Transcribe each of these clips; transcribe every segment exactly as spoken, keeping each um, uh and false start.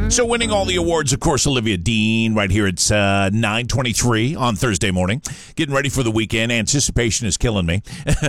So winning all the awards, of course, Olivia Dean right here. It's uh, nine twenty-three on Thursday morning. Getting ready for the weekend. Anticipation is killing me.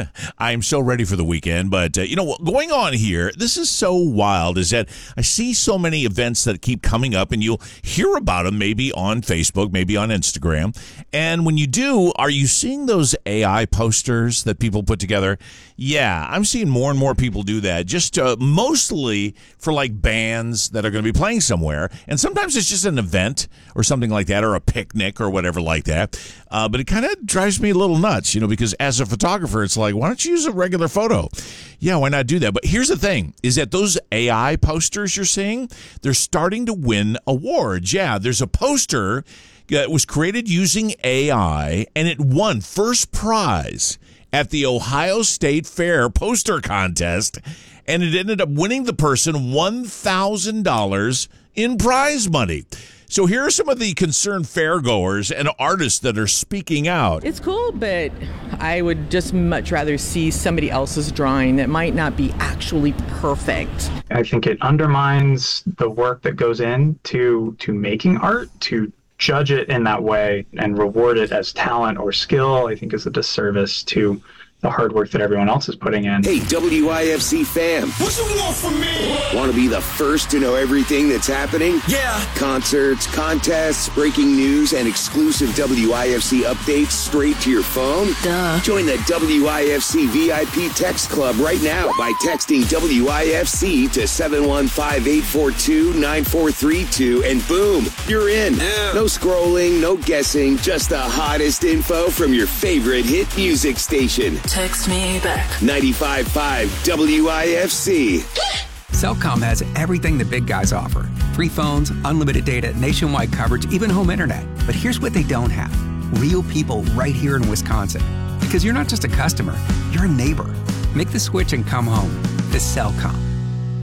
I am so ready for the weekend. But, uh, you know, what's going on here, this is so wild, is that I see so many events that keep coming up, and you'll hear about them maybe on Facebook, maybe on Instagram. And when you do, are you seeing those A I posters that people put together? Yeah, I'm seeing more and more people do that, just uh, mostly for like bands that are going to be playing somewhere. And sometimes it's just an event or something like that, or a picnic or whatever like that. Uh, but it kind of drives me a little nuts, you know, because as a photographer, it's like, why don't you use a regular photo? Yeah, why not do that? But here's the thing, is that those A I posters you're seeing, they're starting to win awards. Yeah, there's a poster that was created using A I, and it won first prize at the Ohio State Fair poster contest, and it ended up winning the person one thousand dollars in prize money. So here are some of the concerned fairgoers and artists that are speaking out. It's cool, but I would just much rather see somebody else's drawing that might not be actually perfect. I think it undermines the work that goes into to making art. To judge it in that way and reward it as talent or skill, I think is a disservice to the hard work that everyone else is putting in. Hey, W I F C fam. What you want from me? Want to be the first to know everything that's happening? Yeah. Concerts, contests, breaking news, and exclusive W I F C updates straight to your phone? Duh. Join the W I F C V I P Text Club right now by texting W I F C to seven one five, eight four two, nine four three two, and boom, you're in. Yeah. No scrolling, no guessing, just the hottest info from your favorite hit music station. Text me back. ninety-five point five W I F C. Cellcom has everything the big guys offer. Free phones, unlimited data, nationwide coverage, even home internet. But here's what they don't have. Real people right here in Wisconsin. Because you're not just a customer, you're a neighbor. Make the switch and come home. The Cellcom.